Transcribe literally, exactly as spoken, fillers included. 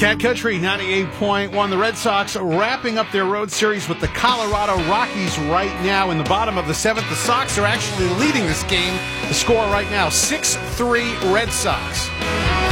Cat Country ninety-eight point one. The Red Sox wrapping up their road series with the Colorado Rockies right now in the bottom of the seventh. The Sox are actually leading this game. The score right now, six three Red Sox.